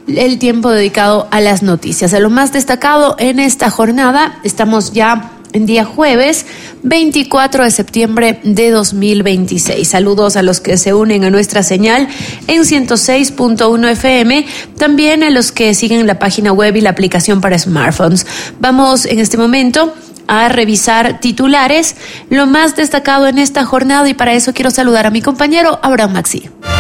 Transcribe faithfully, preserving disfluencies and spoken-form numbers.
el tiempo dedicado a las noticias. A lo más destacado en esta jornada, estamos ya en día jueves veinticuatro de septiembre de dos mil veintiséis. Saludos a los que se unen a nuestra señal en ciento seis punto uno F M, también a los que siguen la página web y la aplicación para smartphones. Vamos en este momento a revisar titulares, lo más destacado en esta jornada, y para eso quiero saludar a mi compañero Abraham Maxi.